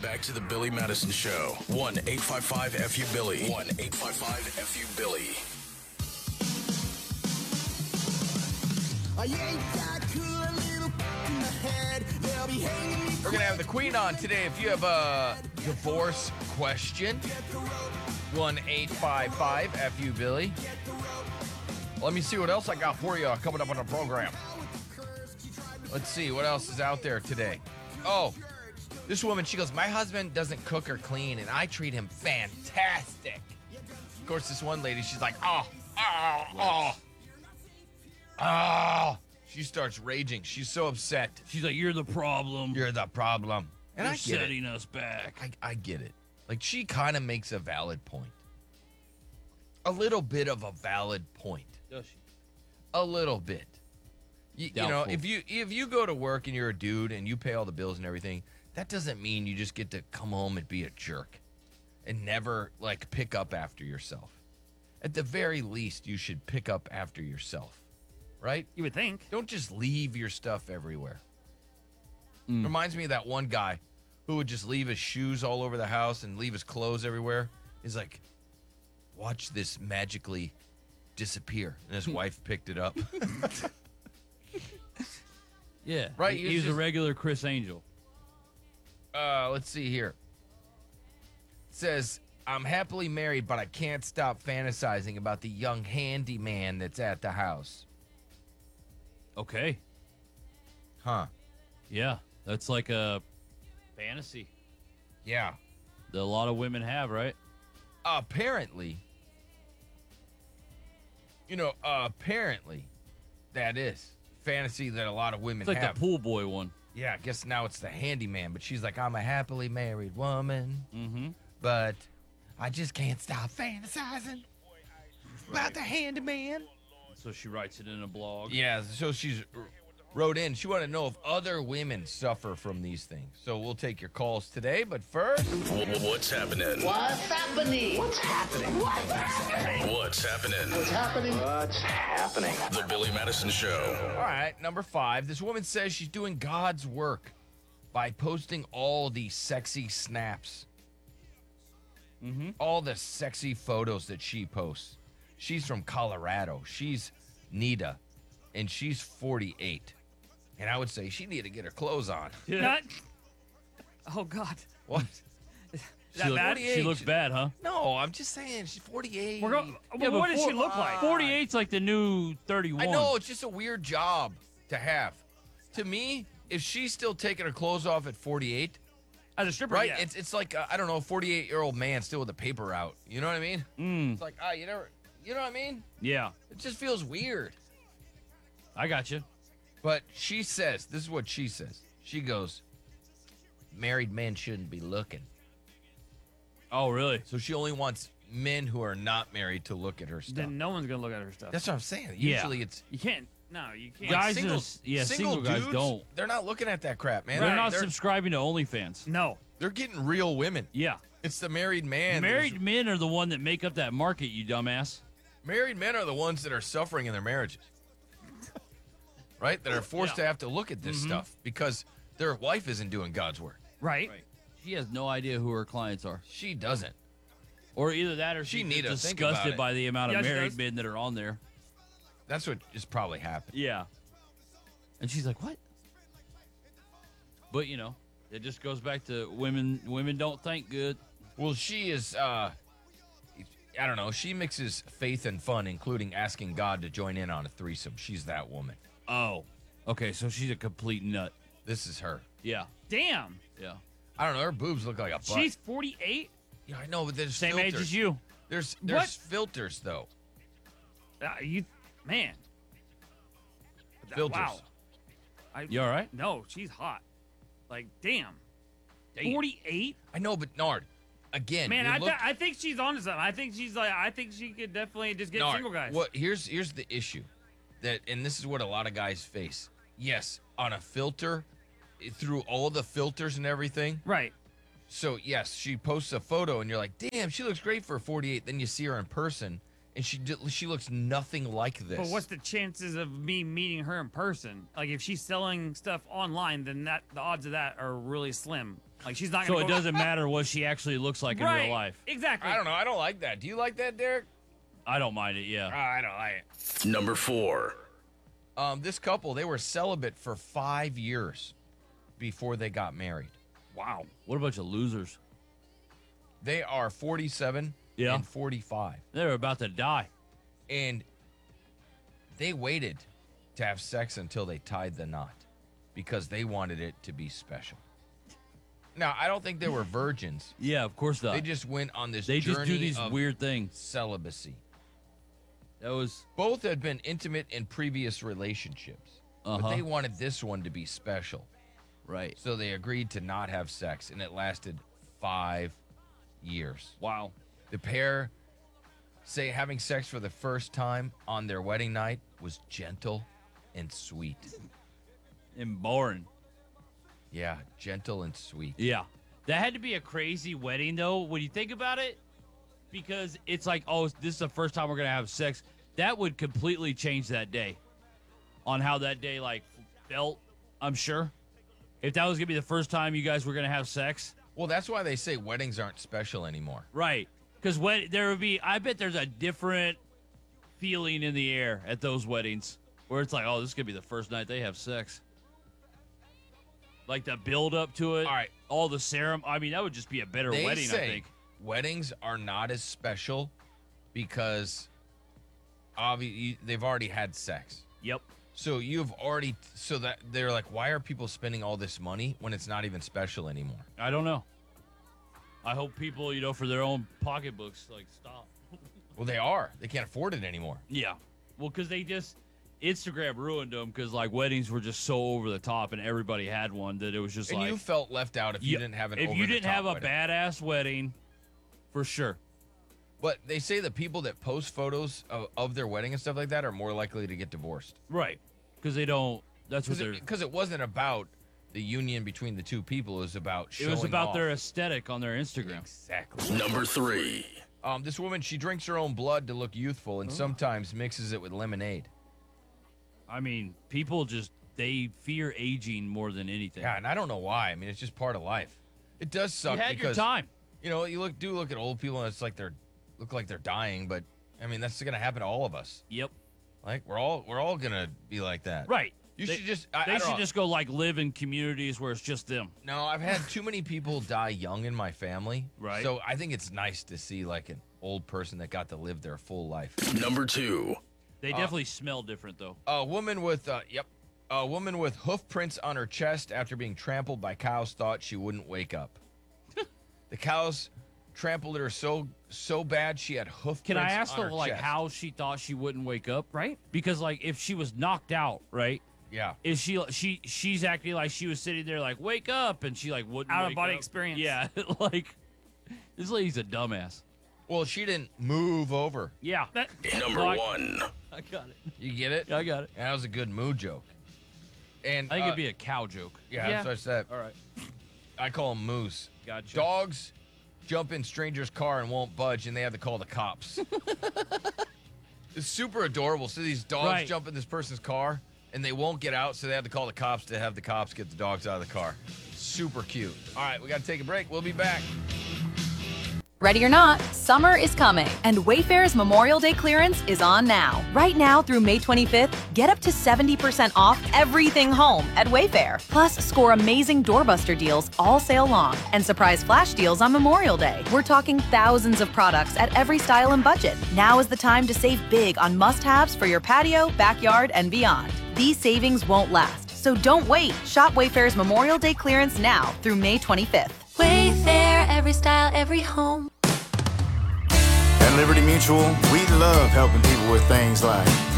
back to the Billy Madison Show. 1-855-FU-BILLY. 1-855-FU-BILLY. We're going to have the Queen on today. If you have a divorce question, 1-855-FU-BILLY. Let me see what else I got for you coming up on the program. Let's see what else is out there today. Oh, this woman, she goes, my husband doesn't cook or clean, and I treat him fantastic. Of course, this one lady, she's like, oh. She starts raging. She's so upset. She's like, you're the problem. You're the problem. And You're I get setting it. us back. I get it. Like, she kind of makes a valid point. A little bit of a valid point. Does she? A little bit. You know, if you go to work and you're a dude and you pay all the bills and everything, that doesn't mean you just get to come home and be a jerk and never, like, pick up after yourself. At the very least, you should pick up after yourself, right? You would think. Don't just leave your stuff everywhere. Reminds me of that one guy who would just leave his shoes all over the house and leave his clothes everywhere. He's like, watch this magically disappear. And his wife picked it up. Yeah. Right, He was a regular Chris Angel. Let's see here. It says, I'm happily married, but I can't stop fantasizing about the young handyman that's at the house. Okay. Huh. Yeah. That's like a fantasy Yeah. that a lot of women have, right? Apparently, that is fantasy that a lot of women It's like have. the pool boy one. Yeah, I guess now it's the handyman, but she's like, I'm a happily married woman, Mm-hmm. but I just can't stop fantasizing about the handyman. So she writes it in a blog. Yeah, so she's wrote in. She wanted to know if other women suffer from these things. So we'll take your calls today, but first, What's happening? What's happening? What's happening? What's happening? What's happening? What's happening? What's happening? The Billy Madison Show. all right, number 5. This woman says she's doing God's work by posting all these sexy snaps. All the sexy photos that she posts. She's from Colorado. She's Nita, and she's 48. And I would say she needed to get her clothes on. Not. Oh God. What? She, bad? she looks bad, huh? No, I'm just saying she's 48. We're going. What does she look like? 48's like the new 31. I know, it's just a weird job to have. To me, if she's still taking her clothes off at 48, As a stripper, right? yeah. It's like, I don't know, a 48-year-old man still with the paper out. You know what I mean? It's like, you know what I mean? Yeah. It just feels weird. I got you. But she says, this is what she says. She goes, married men shouldn't be looking. Oh, really? So she only wants men who are not married to look at her stuff. Then no one's gonna look at her stuff. That's what I'm saying. Yeah. Usually it's You can't. No, you can't. Guys single, single guys dudes, don't. They're not looking at that crap, man. They're not they're, subscribing to OnlyFans. No. they're getting real women. Yeah. It's the married man. Married men are the one that make up that market, you dumbass. Married men are the ones that are suffering in their marriages. Right? That are forced to have to look at this stuff because their wife isn't doing God's work. Right. She has no idea who her clients are. She doesn't. Or either that or She she's need to just think about disgusted it. by the amount Yeah, of she married does. men that are on there. That's what is probably happening. Yeah. And she's like, what? But, it just goes back to women don't think good. Well, she is, I don't know. She mixes faith and fun, including asking God to join in on a threesome. She's that woman. Oh. Okay, so she's a complete nut. This is her. Yeah. Damn. Yeah. I don't know. Her boobs look like a butt. She's 48. Yeah, I know, but there's Same filters. age as you. There's What? filters, though. Man. Filters. Wow. You all right? No, she's hot. Like, damn. Damn. 48. I know, but Nard, again, Man, you look- I think she's onto something. I think she could definitely just get Nard, single guys. What? Here's the issue, and this is what a lot of guys face. Yes, on a filter, through all the filters and everything. Right. So yes, she posts a photo, and you're like, damn, she looks great for 48. Then you see her in person, and she looks nothing like this. But what's the chances of me meeting her in person? Like, if she's selling stuff online, then the odds of that are really slim. Like, she's not So going it to doesn't matter what she actually looks like in real life. Exactly. I don't know. I don't like that. Do you like that, Derek? I don't mind it, yeah. I don't like it. Number 4. This couple, they were celibate for 5 years before they got married. Wow. What a bunch of losers. They are 47 Yeah. and 45. They're about to die. And they waited to have sex until they tied the knot because they wanted it to be special. Now, I don't think they were virgins. Yeah, of course not. They just went on this They journey just do these of weird things. celibacy. That was Both had been intimate in previous relationships, but they wanted this one to be special. right. So they agreed to not have sex, and it lasted 5 years. Wow. The pair say having sex for the first time on their wedding night was gentle and sweet. And boring. Yeah, gentle and sweet. Yeah. That had to be a crazy wedding, though, when you think about it. Because it's like, oh, this is the first time we're going to have sex. That would completely change that day. On how that day, like, felt, I'm sure. If that was going to be the first time you guys were going to have sex. Well, that's why they say weddings aren't special anymore. Right. Because when there would be, I bet there's a different feeling in the air at those weddings. Where it's like, oh, this is going to be the first night they have sex. Like the build up to it. All right. All the ceremony. I mean, that would just be a better They wedding, I say think. weddings are not as special because they've already had sex. Yep. So so that they're like, why are people spending all this money when it's not even special anymore? I don't know. I hope people, for their own pocketbooks, like, stop. Well, they are. They can't afford it anymore. Yeah. Well, because Instagram ruined them because, like, weddings were just so over the top and everybody had one that it was just And like. you felt left out if you didn't have an If you didn't have a wedding. badass wedding, for sure. But they say the people that post photos of their wedding and stuff like that are more likely to get divorced. Right. Because they don't. That's what they're. Because it wasn't about the union between the two people. It was about It was showing about off. their aesthetic on their Instagram. Exactly. Number 3. This woman, she drinks her own blood to look youthful and sometimes mixes it with lemonade. I mean, people they fear aging more than anything. Yeah, and I don't know why. I mean, it's just part of life. It does suck You had because your time. you look at old people and it's like look like they're dying, but I mean that's gonna happen to all of us. Yep. Like we're all gonna be like that. Right. You They- should just They I don't should know. just go like live in communities where it's just them. No, I've had too many people die young in my family. Right. So I think it's nice to see like an old person that got to live their full life. Number 2. They definitely smell different though. A woman with hoof prints on her chest after being trampled by cows thought she wouldn't wake up. The cows trampled her so bad she had hoof Can prints I ask on her her like chest. how she thought she wouldn't wake up? Right? Because like if she was knocked out, right? Yeah. Is she's acting like she was sitting there like wake up and she like wouldn't Out of wake body up. experience. Yeah, like this lady's a dumbass. Well, she didn't move over. Yeah. Number No, 1. I got it. You get it? Yeah, I got it. That was a good mood joke. And I think it'd be a cow joke. yeah, that's what I said. All right. I call them moose. Gotcha. Dogs jump in strangers' car and won't budge, and they have to call the cops. It's super adorable. So these dogs Right. jump in this person's car, and they won't get out, so they have to call the cops to have the cops get the dogs out of the car. Super cute. All right, we got to take a break. We'll be back. Ready or not, summer is coming, and Wayfair's Memorial Day clearance is on now. Right now through May 25th, get up to 70% off everything home at Wayfair. Plus, score amazing doorbuster deals all sale long and surprise flash deals on Memorial Day. We're talking thousands of products at every style and budget. Now is the time to save big on must-haves for your patio, backyard, and beyond. These savings won't last, so don't wait. Shop Wayfair's Memorial Day clearance now through May 25th. Wayfair, every style, every home. At Liberty Mutual, we love helping people with things like